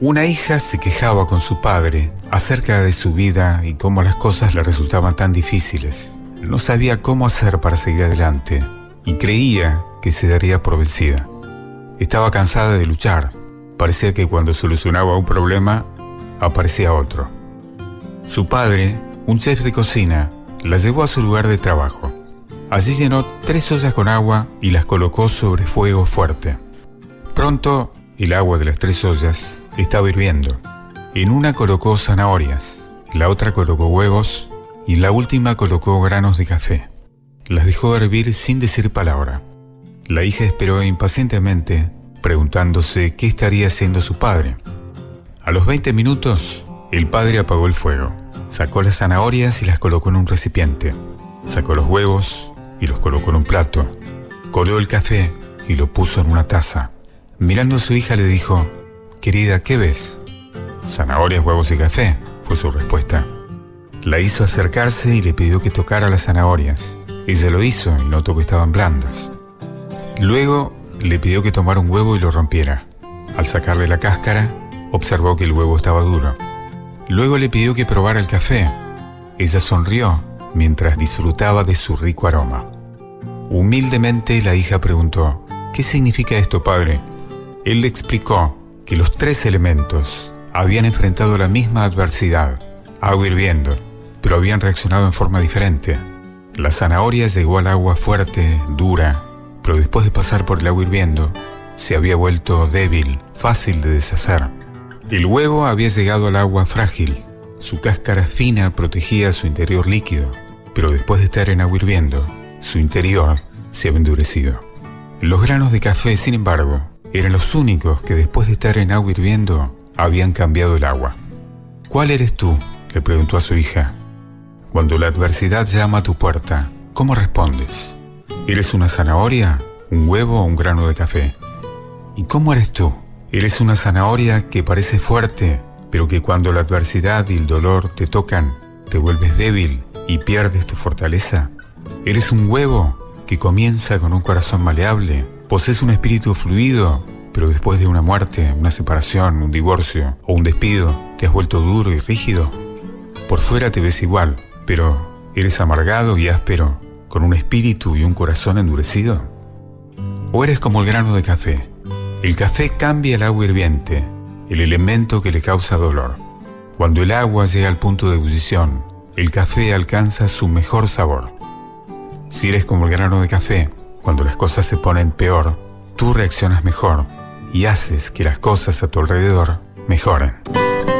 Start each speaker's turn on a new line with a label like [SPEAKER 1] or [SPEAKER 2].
[SPEAKER 1] Una hija se quejaba con su padre acerca de su vida y cómo las cosas le resultaban tan difíciles. No sabía cómo hacer para seguir adelante y creía que se daría por vencida. Estaba cansada de luchar. Parecía que cuando solucionaba un problema, aparecía otro. Su padre, un chef de cocina, la llevó a su lugar de trabajo. Allí llenó 3 ollas con agua y las colocó sobre fuego fuerte. Pronto, el agua de las 3 ollas estaba hirviendo. En una colocó zanahorias, en la otra colocó huevos y en la última colocó granos de café. Las dejó hervir sin decir palabra. La hija esperó impacientemente, preguntándose qué estaría haciendo su padre. A los 20 minutos, el padre apagó el fuego. Sacó las zanahorias y las colocó en un recipiente. Sacó los huevos y los colocó en un plato. Coló el café y lo puso en una taza. Mirando a su hija le dijo: «Querida, ¿qué ves?» «Zanahorias, huevos y café», fue su respuesta. La hizo acercarse y le pidió que tocara las zanahorias. Ella lo hizo y notó que estaban blandas. Luego le pidió que tomara un huevo y lo rompiera. Al sacarle la cáscara, observó que el huevo estaba duro. Luego le pidió que probara el café. Ella sonrió mientras disfrutaba de su rico aroma. Humildemente la hija preguntó: «¿Qué significa esto, padre?» Él le explicó que los 3 elementos habían enfrentado la misma adversidad, agua hirviendo, pero habían reaccionado en forma diferente. La zanahoria llegó al agua fuerte, dura, pero después de pasar por el agua hirviendo, se había vuelto débil, fácil de deshacer. El huevo había llegado al agua frágil. Su cáscara fina protegía su interior líquido, pero después de estar en agua hirviendo, su interior se había endurecido. Los granos de café, sin embargo, eran los únicos que después de estar en agua hirviendo, habían cambiado el agua. «¿Cuál eres tú?», le preguntó a su hija. «Cuando la adversidad llama a tu puerta, ¿cómo respondes? ¿Eres una zanahoria, un huevo o un grano de café? ¿Y cómo eres tú? ¿Eres una zanahoria que parece fuerte, pero que cuando la adversidad y el dolor te tocan, te vuelves débil y pierdes tu fortaleza? ¿Eres un huevo que comienza con un corazón maleable? ¿Posees un espíritu fluido, pero después de una muerte, una separación, un divorcio o un despido, te has vuelto duro y rígido? Por fuera te ves igual, pero ¿eres amargado y áspero, con un espíritu y un corazón endurecido? ¿O eres como el grano de café? El café cambia el agua hirviente, el elemento que le causa dolor. Cuando el agua llega al punto de ebullición, el café alcanza su mejor sabor. Si eres como el grano de café, cuando las cosas se ponen peor, tú reaccionas mejor y haces que las cosas a tu alrededor mejoren.